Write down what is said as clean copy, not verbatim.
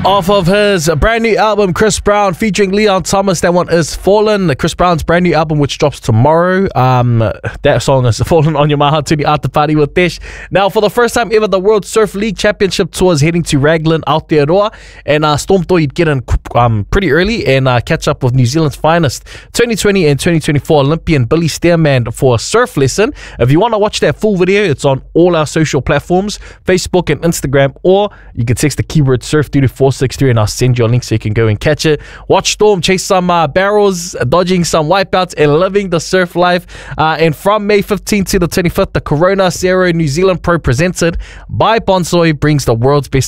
Off of his brand new album, Chris Brown featuring Leon Thomas, that one is Fallen. Chris Brown's brand new album, which drops tomorrow. That song is Fallen on your Maha Tuni Out the Party with Tish. Now, for the first time ever, the World Surf League Championship Tour is heading to Raglan, Aotearoa, and Storm thought you'd get in pretty early and catch up with New Zealand's finest 2020 and 2024 Olympian Billy Stearman for a surf lesson. If you want to watch that full video, it's on all our social platforms, Facebook and Instagram, or you can text the keyword surf through to 463 and I'll send you a link so you can go and catch it. Watch Storm chase some barrels, dodging some wipeouts and living the surf life. And from May 15th to the 25th, the Corona Zero New Zealand Pro presented by Bonsoi brings the world's best